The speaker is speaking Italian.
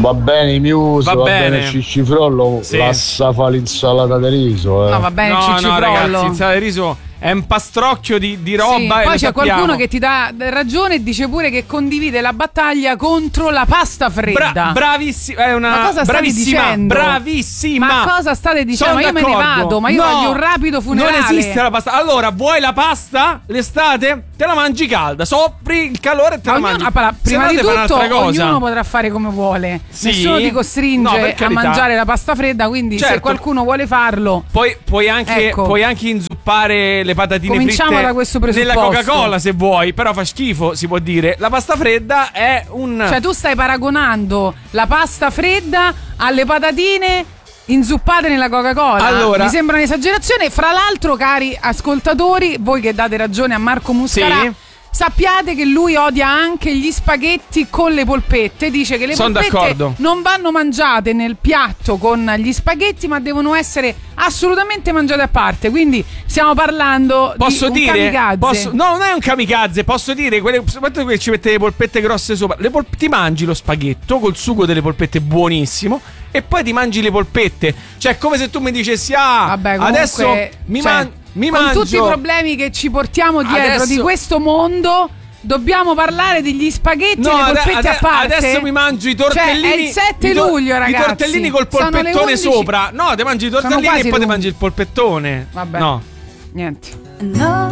Va bene i Muse, va bene Cicifrollo, sì. Lascia fa l'insalata di riso. No, va bene Cicifrollo. No, ragazzi, l'insalata di riso è un pastrocchio di roba. Sì, e poi c'è sappiamo. qualcuno che ti dà ragione e dice pure che condivide la battaglia contro la pasta fredda. Bravissima, è una ma cosa state dicendo? Bravissima. Ma cosa state dicendo? Sono ma io d'accordo. me ne vado, ma io voglio un rapido funerale. Non esiste la pasta. Allora, vuoi la pasta l'estate? Te la mangi calda, soffri il calore e te la mangi. Prima di tutto, cosa. ognuno potrà fare come vuole. Sì? Nessuno ti costringe a mangiare la pasta fredda, quindi certo. se qualcuno vuole farlo, puoi anche inzuppare le patatine cominciamo fritte da questo presupposto. nella Coca-Cola se vuoi, però fa schifo, si può dire. La pasta fredda è un... Cioè tu stai paragonando la pasta fredda alle patatine inzuppate nella Coca-Cola. Allora, mi sembra un'esagerazione. Fra l'altro, cari ascoltatori, voi che date ragione a Marco Muscarà, sì. sappiate che lui odia anche gli spaghetti con le polpette. Dice che le polpette non vanno mangiate nel piatto con gli spaghetti, ma devono essere assolutamente mangiate a parte. Quindi stiamo parlando di un kamikaze. No, non è un kamikaze. Posso dire, soprattutto che ci mette le polpette grosse sopra. Ti mangi lo spaghetto col sugo delle polpette buonissimo e poi ti mangi le polpette. Cioè, è come se tu mi dicessi: vabbè, comunque, adesso mi mangio. Con tutti i problemi che ci portiamo dietro di questo mondo, dobbiamo parlare degli spaghetti e le polpette a parte. Adesso mi mangio i tortellini. Cioè, è il 7 luglio, ragazzi. I tortellini col polpettone sopra. No, ti mangi i tortellini e poi ti mangi il polpettone. Vabbè. No. Niente.